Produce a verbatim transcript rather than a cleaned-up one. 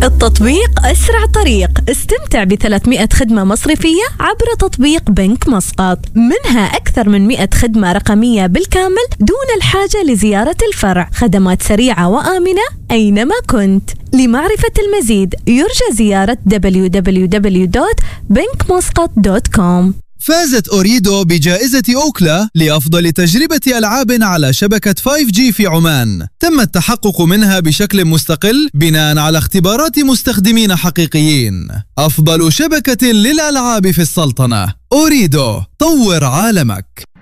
التطبيق أسرع طريق. استمتع ب ثلاثمئة خدمة مصرفية عبر تطبيق بنك مسقط، منها أكثر من مئة خدمة رقمية بالكامل دون الحاجة لزيارة الفرع. خدمات سريعة وآمنة أينما كنت. لمعرفة المزيد يرجى زيارة دبليو دبليو دبليو دوت بنك مسقط دوت كوم. فازت أوريدو بجائزة أوكلا لأفضل تجربة ألعاب على شبكة فايف جي في عمان. تم التحقق منها بشكل مستقل بناء على اختبارات مستخدمين حقيقيين. أفضل شبكة للألعاب في السلطنة. أوريدو، طور عالمك.